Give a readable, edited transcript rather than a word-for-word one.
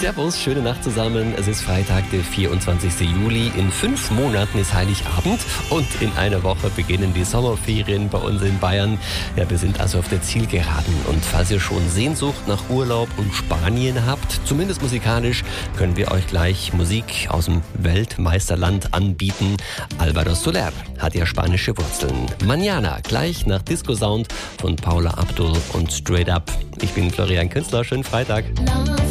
Servus, schöne Nacht zusammen. Es ist Freitag, der 24. Juli. In 5 Monaten ist Heiligabend und in einer Woche beginnen die Sommerferien bei uns in Bayern. Ja, wir sind also auf der Zielgeraden. Und falls ihr schon Sehnsucht nach Urlaub und Spanien habt, zumindest musikalisch, können wir euch gleich Musik aus dem Weltmeisterland anbieten. Álvaro Soler hat ja spanische Wurzeln. Mañana, gleich nach Disco Sound von Paula Abdul und Straight Up. Ich bin Florian Künstler, schönen Freitag.